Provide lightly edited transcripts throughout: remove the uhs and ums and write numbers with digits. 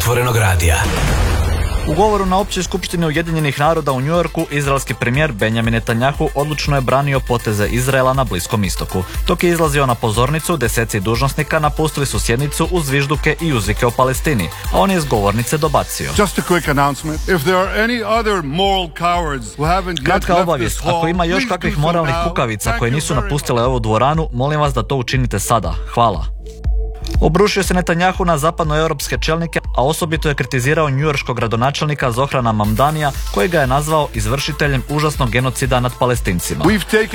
Otvorenog radija. U govoru na Općoj skupštini Ujedinjenih naroda u New Yorku, izraelski premijer Benjamin Netanjahu odlučno je branio poteze Izraela na Bliskom istoku. Dok je izlazio na pozornicu, deseci dužnosnika napustili su sjednicu uz zvižduke i uzvike o Palestini, a on je s govornice dobacio. Kratka obavijest, ako ima još kakvih moralnih kukavica koje nisu napustile ovu dvoranu, molim vas da to učinite sada. Hvala. Obrušio se Netanjahu na zapadnoeuropske čelnike, a osobito je kritizirao njujorškog gradonačelnika Zohrana Mamdanija, koji ga je nazvao izvršiteljem užasnog genocida nad Palestincima.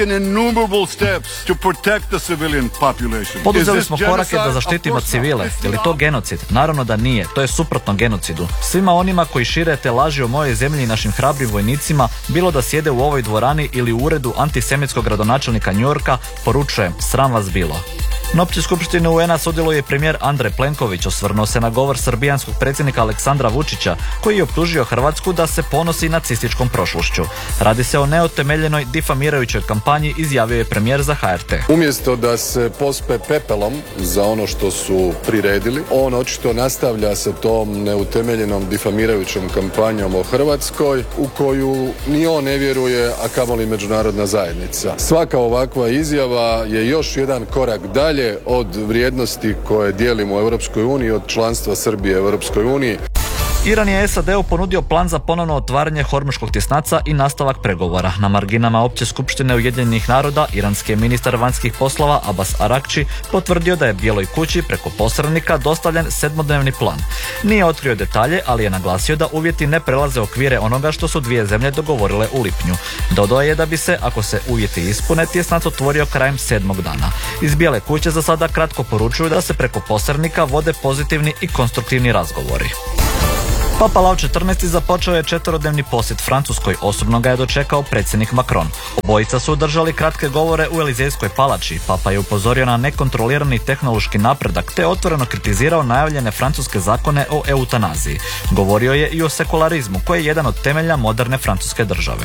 Poduzeli smo korake da zaštitimo civile. Je li to genocid? Naravno da nije. To je suprotno genocidu. Svima onima koji šire te laži o mojoj zemlji i našim hrabrim vojnicima, bilo da sjede u ovoj dvorani ili u uredu antisemitskog gradonačelnika Njujorka, poručujem, sram vas bilo. Na Općoj skupštini UN-a sudjeluje premijer Andrej Plenković, osvrnuo se na govor srbijanskog predsjednika Aleksandra Vučića, koji je optužio Hrvatsku da se ponosi nacističkom prošlošću. Radi se o neotemeljenoj difamirajućoj kampanji, izjavio je premijer za HRT. Umjesto da se pospe pepelom za ono što su priredili, on očito nastavlja sa tom neutemeljenom difamirajućom kampanjom o Hrvatskoj, u koju ni on ne vjeruje, a kamoli međunarodna zajednica. Svaka ovakva izjava je još jedan korak dalje od vrijednosti koje dijelimo u Europskoj uniji, od članstva Srbije u Europskoj uniji. Iran je SAD-u ponudio plan za ponovno otvaranje Hormuškog tjesnaca i nastavak pregovora. Na marginama Opće skupštine Ujedinjenih naroda, iranski je ministar vanjskih poslova Abbas Arakči potvrdio da je Bijeloj kući preko posrednika dostavljen 7-dnevni plan. Nije otkrio detalje, ali je naglasio da uvjeti ne prelaze okvire onoga što su dvije zemlje dogovorile u lipnju. Dodao je da bi se, ako se uvjeti ispune, tjesnac otvorio krajem 7. dana. Iz Bijele kuće za sada kratko poručuju da se preko posrednika vode pozitivni i konstruktivni razgovori. Papa Lav XIV započeo je 4-dnevni posjet Francuskoj, osobno ga je dočekao predsjednik Macron. Obojica su održali kratke govore u Elizejskoj palači. Papa je upozorio na nekontrolirani tehnološki napredak te otvoreno kritizirao najavljene francuske zakone o eutanaziji. Govorio je i o sekularizmu, koji je jedan od temelja moderne francuske države.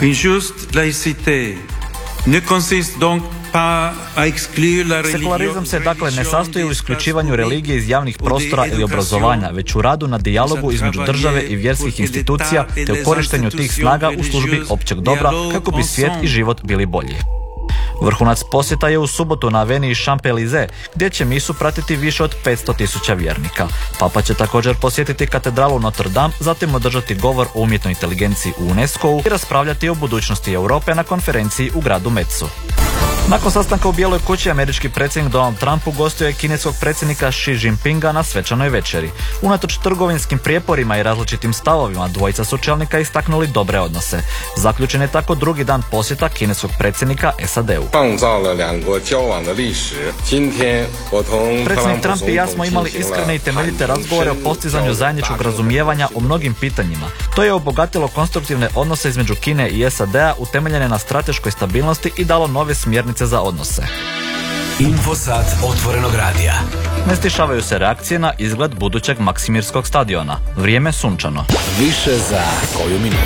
Sekularizam se dakle ne sastoji u isključivanju religije iz javnih prostora ili obrazovanja, već u radu na dijalogu između države i vjerskih institucija te u korištenju tih snaga u službi općeg dobra kako bi svijet i život bili bolji. Vrhunac posjeta je u subotu na aveniji Champs-Élysées, gdje će misu pratiti više od 500.000 vjernika. Papa će također posjetiti katedralu Notre Dame, zatim održati govor o umjetnoj inteligenciji u UNESCO-u i raspravljati o budućnosti Europe na konferenciji u gradu Metzu. Nakon sastanka u Bijeloj kući, američki predsjednik Donald Trump ugostio je kineskog predsjednika Xi Jinpinga na svečanoj večeri. Unatoč trgovinskim prijeporima i različitim stavovima, dvojica su čelnika istaknuli dobre odnose. Zaključen je tako drugi dan posjeta kineskog predsjednika SAD-u. Predsjednik Trump i ja smo imali iskrene i temeljite razgovore o postizanju zajedničkog razumijevanja o mnogim pitanjima. To je obogatilo konstruktivne odnose između Kine i SAD-a utemeljene na strateškoj stabilnosti i dalo nove smjernice za odnose. Infosat Otvorenog radija. Ne stišavaju se reakcije na izgled budućeg Maksimirskog stadiona. Vrijeme sunčano. Više za koju minutu.